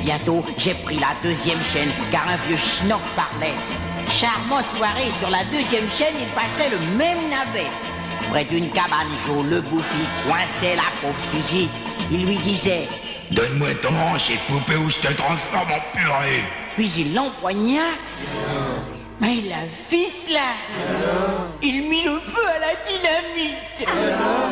bientôt, j'ai pris la deuxième chaîne, car un vieux schnock parlait. Charmante soirée, sur la deuxième chaîne, il passait le même navet. Près d'une cabane, Joe le bouffi coinçait la pauvre Suzy. Il lui disait: donne-moi ton manche et poupée ou je te transforme en purée. Puis il l'empoigna. Mais la ficela. Il mit le feu à la dynamite.